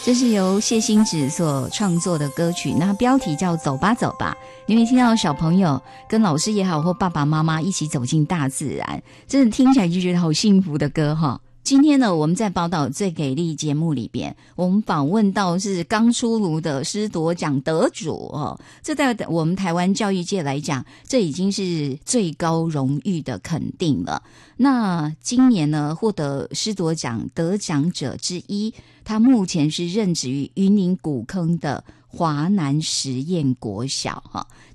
这是由谢欣芷所创作的歌曲，那标题叫走吧走吧。你会听到小朋友跟老师也好，或爸爸妈妈一起走进大自然，真的听起来就觉得好幸福的歌哈。今天呢，我们在宝岛最给力节目里边，我们访问到是刚出炉的师铎奖得主哦，这在我们台湾教育界来讲，这已经是最高荣誉的肯定了。那今年呢，获得师铎奖得奖者之一，他目前是任职于云林古坑的华南实验国小哈。